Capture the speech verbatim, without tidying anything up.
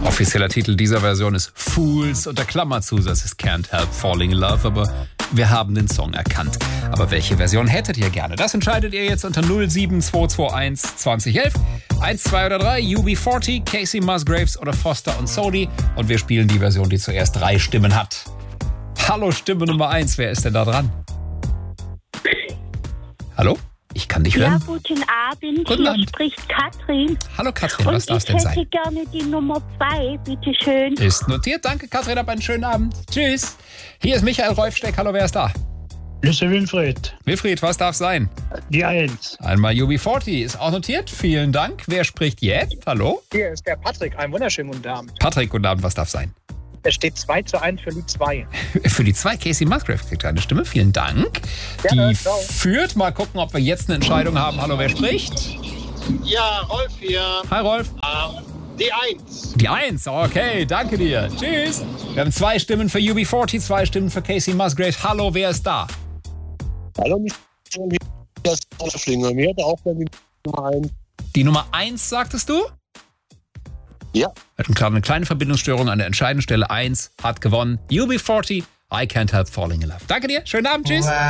Offizieller Titel dieser Version ist Fools, unter Klammerzusatz ist Can't Help Falling in Love, aber wir haben den Song erkannt. Aber welche Version hättet ihr gerne? Das entscheidet ihr jetzt unter null sieben zwei zwei eins zwanzig elf. eins, zwei oder drei, U B vierzig, Casey Musgraves oder Foster und Sodi. Und wir spielen die Version, die zuerst drei Stimmen hat. Hallo, Stimme Nummer eins, wer ist denn da dran? Hallo? Ich kann dich hören. Ja, guten Abend. Guten Hier Abend. spricht Katrin. Hallo Katrin, Und was darf ich denn hätte sein? gerne die Nummer zwei, bitteschön. Ist notiert, danke Katrin, hab einen schönen Abend. Tschüss. Hier ist Michael Rolfsteck, hallo, wer ist da? Das ist der Wilfried. Wilfried, was darf sein? Die Eins. Einmal U B vierzig, ist auch notiert, vielen Dank. Wer spricht jetzt? Hallo? Hier ist der Patrick. Einen wunderschönen guten Abend. Patrick, guten Abend, was darf sein? Es steht zwei zu eins für Lied zwei. Für die zwei, Casey Musgraves kriegt eine Stimme, vielen Dank. Gerne, Die ciao. führt, mal gucken, ob wir jetzt eine Entscheidung haben. Hallo, wer spricht? Ja, Rolf hier. Hi Rolf. Ähm, die Eins. Die Eins, okay, danke dir. Tschüss. Wir haben zwei Stimmen für U B vierzig, zwei Stimmen für Casey Musgraves. Hallo, wer ist da? Hallo, das ist Schlinger. Mir hat auch die Nummer eins. Die Nummer eins, sagtest du? Ja. Wir hatten gerade eine kleine Verbindungsstörung an der entscheidenden Stelle. eins hat gewonnen. U B vierzig, I Can't Help Falling in Love. Danke dir, schönen Abend, tschüss.